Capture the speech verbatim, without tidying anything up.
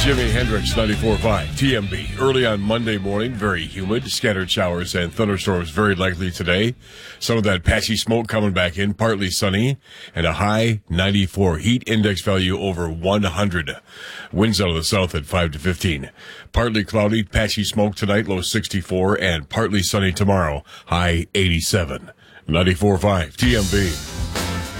Jimi Hendrix, ninety-four point five T M B. Early on Monday morning, very humid. Scattered showers and thunderstorms very likely today. Some of that patchy smoke coming back in, partly sunny, and a high ninety-four. Heat index value over one hundred. Winds out of the south at five to fifteen. Partly cloudy, patchy smoke tonight, low sixty-four, and partly sunny tomorrow, high eighty-seven. ninety-four point five T M B.